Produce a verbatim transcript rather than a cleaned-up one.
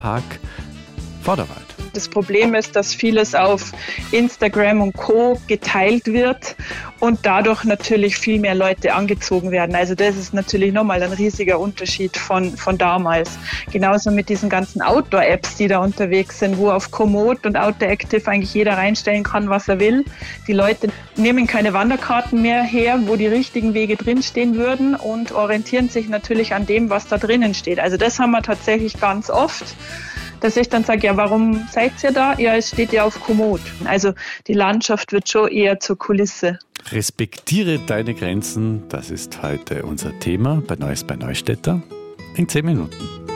Park Vorderwald. Das Problem ist, dass vieles auf Instagram und Co. geteilt wird und dadurch natürlich viel mehr Leute angezogen werden. Also das ist natürlich nochmal ein riesiger Unterschied von, von damals. Genauso mit diesen ganzen Outdoor-Apps, die da unterwegs sind, wo auf Komoot und Outdoor Active eigentlich jeder reinstellen kann, was er will. Die Leute nehmen keine Wanderkarten mehr her, wo die richtigen Wege drinstehen würden und orientieren sich natürlich an dem, was da drinnen steht. Also das haben wir tatsächlich ganz oft, dass ich dann sage, ja, warum seid ihr da? Ja, es steht ja auf Komoot. Also die Landschaft wird schon eher zur Kulisse. Respektiere deine Grenzen, das ist heute unser Thema bei Neues bei Neustädter in zehn Minuten.